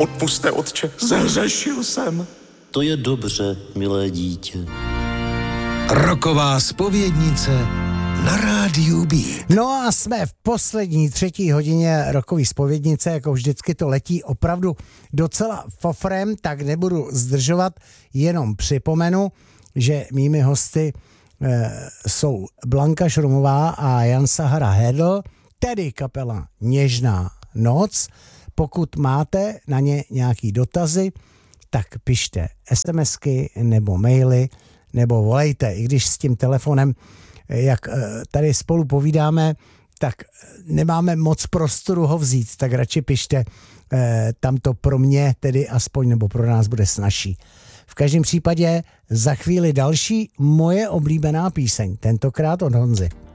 Odpusťte, otče, zhřešil jsem. To je dobře, milé dítě. Roková zpovědnice na rádiu Beat. No a jsme v poslední 3. hodině rokový zpovědnice, jako vždycky to letí opravdu docela fofrem, tak nebudu zdržovat, jenom připomenu, že mými hosty jsou Blanka Šrumová a Jan Sahara Hedl, tedy kapela Něžná noc. Pokud máte na ně nějaký dotazy, tak pište SMSky nebo maily, nebo volejte, i když s tím telefonem, jak tady spolu povídáme, tak nemáme moc prostoru ho vzít, tak radši pište, tam to pro mě tedy aspoň, nebo pro nás bude snazší. V každém případě za chvíli další moje oblíbená píseň, tentokrát od Honzy.